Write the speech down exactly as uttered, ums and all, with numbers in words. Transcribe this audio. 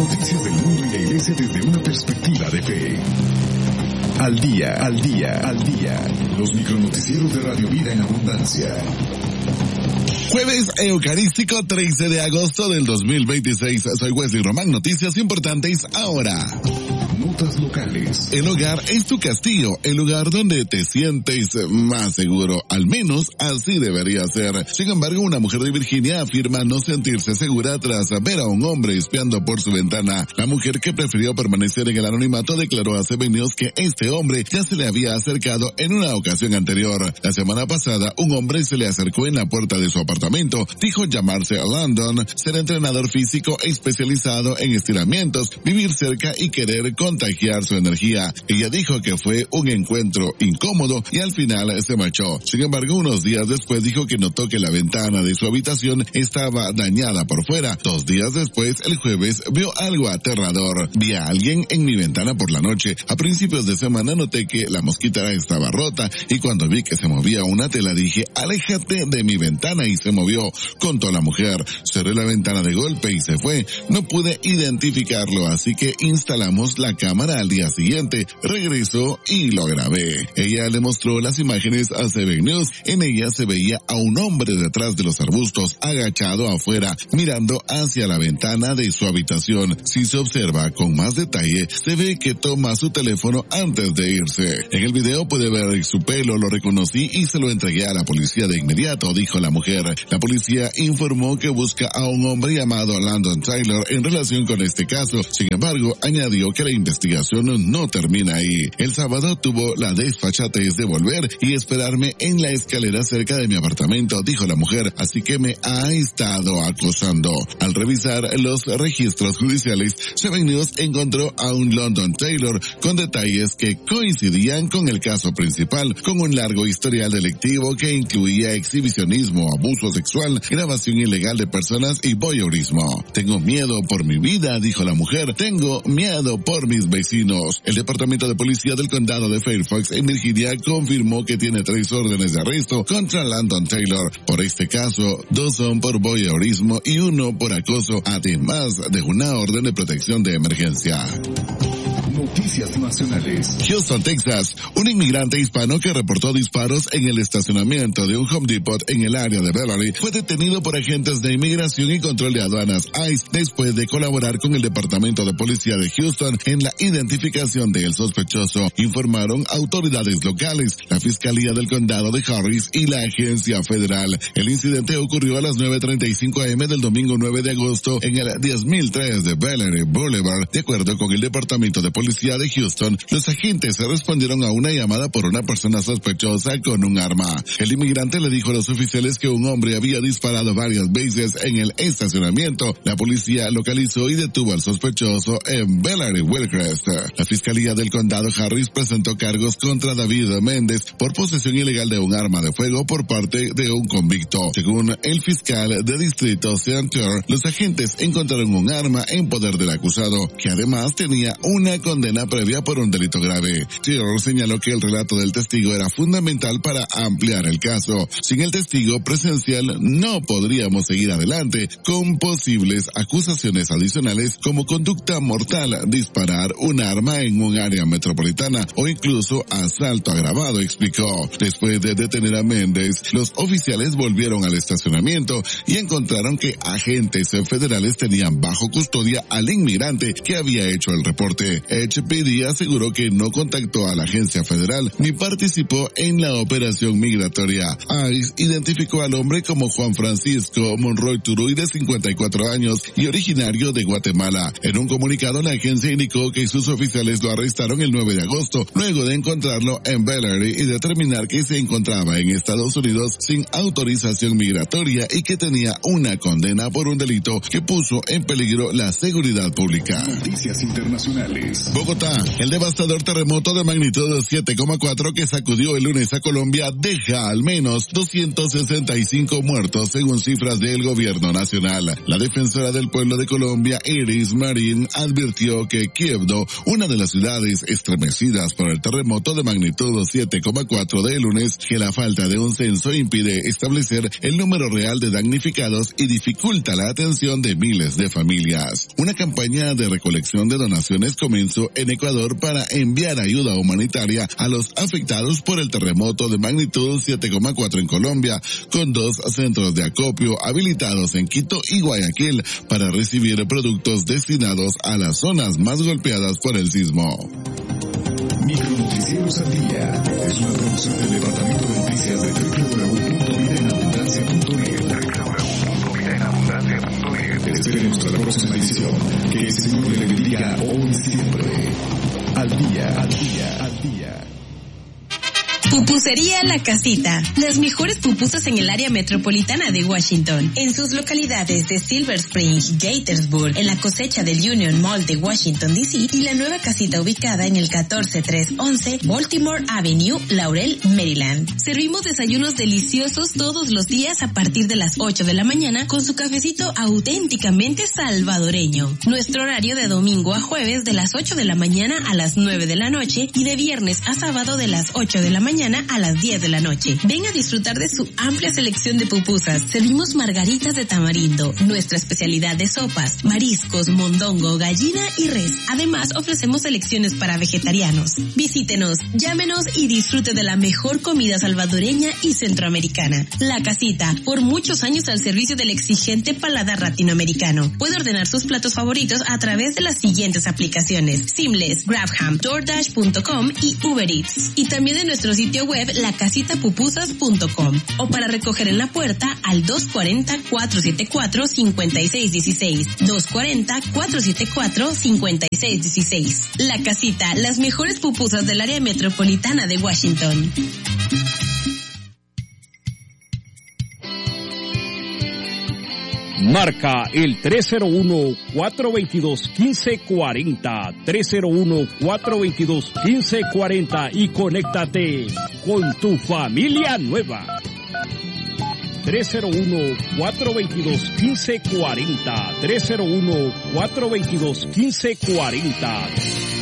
noticias del mundo y la iglesia desde una perspectiva de fe. Al día, al día, al día. Los micronoticieros de Radio Vida en Abundancia. Jueves Eucarístico trece de agosto del dos mil veintiséis. Soy Wesley Román. Noticias importantes ahora. Notas locales. El hogar es tu castillo, el lugar donde te sientes más seguro. Al menos así debería ser. Sin embargo, una mujer de Virginia afirma no sentirse segura tras ver a un hombre espiando por su ventana. La mujer, que prefirió permanecer en el anonimato, declaró a C B News que este hombre ya se le había acercado en una ocasión anterior. La semana pasada, un hombre se le acercó en la puerta de su apartamento. Dijo llamarse Landon, ser entrenador físico especializado en estiramientos, vivir cerca y querer contagiar su energía. Ella dijo que fue un encuentro incómodo y al final se marchó. Sin embargo, unos días después dijo que notó que la ventana de su habitación estaba dañada por fuera. Dos días después, el jueves, vio algo aterrador. Vi a alguien en mi ventana por la noche. A principios de semana noté que la mosquitera estaba rota y cuando vi que se movía una tela dije, aléjate de mi ventana, y se movió, contó la mujer. Cerré la ventana de golpe y se fue. No pude identificarlo, así que instalamos la cámara al día siguiente. Regresó y lo grabé. Ella le mostró las imágenes a C B News. En ella se veía a un hombre detrás de los arbustos, agachado afuera, mirando hacia la ventana de su habitación. Si se observa con más detalle, se ve que toma su teléfono antes de irse. En el video puede ver su pelo, lo reconocí y se lo entregué a la policía de inmediato, dijo la mujer. La policía informó que busca a un hombre llamado Landon Taylor en relación con este caso. Sin embargo, añadió que la investigación no termina ahí. El sábado tuvo la desfachatez de volver y esperarme en la escalera cerca de mi apartamento, dijo la mujer, así que me ha estado acosando. Al revisar los registros judiciales, C B News encontró a un Landon Taylor con detalles que coincidían con el caso principal, con un largo historial delictivo que incluía exhibicionismo, abuso sexual, grabación ilegal de personas y voyeurismo. Tengo miedo por mi vida, dijo la mujer. Tengo miedo por mis vecinos. El Departamento de Policía del Condado de Fairfax en Virginia confirmó que tiene tres órdenes de arresto contra Landon Taylor. Por este caso, dos son por voyeurismo y uno por acoso, además de una orden de protección de emergencia. Noticias nacionales. Houston, Texas. Un inmigrante hispano que reportó disparos en el estacionamiento de un Home Depot en el área de Beverly fue detenido por agentes de inmigración y control de aduanas ICE después de colaborar con el Departamento de Policía de Houston en la identificación del sospechoso, informaron autoridades locales, la Fiscalía del Condado de Harris y la Agencia Federal. El incidente ocurrió a las nueve treinta y cinco a eme del domingo nueve de agosto en el diez mil tres de Beverly Boulevard. De acuerdo con el Departamento de Policía de Houston, los agentes respondieron a una llamada por una persona sospechosa con un arma. El inmigrante le dijo a los oficiales que un hombre había disparado varias veces en el estacionamiento. La policía localizó y detuvo al sospechoso en Beverly Wilcrest. La Fiscalía del Condado Harris presentó cargos contra David Méndez por posesión ilegal de un arma de fuego por parte de un convicto. Según el fiscal de distrito Sean Turr, los agentes encontraron un arma en poder del acusado, que además tenía una condena previa por un delito grave. Turr señaló que el relato del testigo era fundamental para ampliar el caso. Sin el testigo presencial no podríamos seguir adelante con posibles acusaciones adicionales como conducta mortal, disparar un arma en un área metropolitana o incluso asalto agravado, explicó. Después de detener a Méndez, los oficiales volvieron al estacionamiento y encontraron que agentes federales tenían bajo custodia al inmigrante que había hecho el reporte. H P D aseguró que no contactó a la agencia federal ni participó en la operación migratoria. ICE identificó al hombre como Juan Francisco Monroy Turuy, de cincuenta y cuatro años y originario de Guatemala. En un comunicado, la agencia indicó que sus oficiales lo arrestaron el nueve de agosto, luego de encontrarlo en Beverly y determinar que se encontraba en Estados Unidos sin autorización migratoria y que tenía una condena por un delito que puso en peligro la seguridad pública. Noticias internacionales. Bogotá, el devastador terremoto de magnitud siete coma cuatro que sacudió el lunes a Colombia deja al menos doscientos sesenta y cinco muertos según cifras del gobierno nacional. La defensora del pueblo de Colombia, Iris Marín, advirtió que Quiebdo, una de las ciudades estremecidas por el terremoto de magnitud siete coma cuatro del lunes, que la falta de un censo impide establecer el número real de damnificados y dificulta la atención de miles de familias. Una campaña de recolección de donaciones comenzó en Ecuador para enviar ayuda humanitaria a los afectados por el terremoto de magnitud siete coma cuatro en Colombia, con dos centros de acopio habilitados en Quito y Guayaquil para recibir productos destinados a las zonas más golpeadas por el sismo. Micronoticieros al día es una producción del Departamento de Noticias de doble u doble u doble u punto vida en abundancia punto net. doble u doble u doble u punto vida en abundancia punto net. Esperemos hasta la próxima edición. Que el Señor le bendiga hoy y siempre. Al día, al día, al día. Pupusería La Casita. Las mejores pupusas en el área metropolitana de Washington. En sus localidades de Silver Spring, Gaithersburg, en la cosecha del Union Mall de Washington, D C y la nueva casita ubicada en el catorce trescientos once Baltimore Avenue, Laurel, Maryland. Servimos desayunos deliciosos todos los días a partir de las ocho de la mañana con su cafecito auténticamente salvadoreño. Nuestro horario de domingo a jueves de las ocho de la mañana a las nueve de la noche y de viernes a sábado de las ocho de la mañana a las diez de la noche. Ven a disfrutar de su amplia selección de pupusas. Servimos margaritas de tamarindo, nuestra especialidad de sopas, mariscos, mondongo, gallina y res. Además, ofrecemos selecciones para vegetarianos. Visítenos, llámenos y disfrute de la mejor comida salvadoreña y centroamericana. La Casita, por muchos años al servicio del exigente paladar latinoamericano. Puede ordenar sus platos favoritos a través de las siguientes aplicaciones: Seamless, Grabham, DoorDash punto com y Uber Eats. Y también de nuestro sitio web la casita pupusas punto com o para recoger en la puerta al dos cuarenta, cuatrocientos setenta y cuatro, cincuenta y seis dieciséis, dos cuarenta, cuatrocientos setenta y cuatro, cincuenta y seis dieciséis. La Casita, las mejores pupusas del área metropolitana de Washington. Marca el tres cero uno, cuatro dos dos, uno cinco cuatro cero, tres cero uno, cuatro dos dos, uno cinco cuatro cero y conéctate con tu familia nueva. tres cero uno, cuatro dos dos, uno cinco cuatro cero, tres cero uno, cuatro dos dos, uno cinco cuatro cero.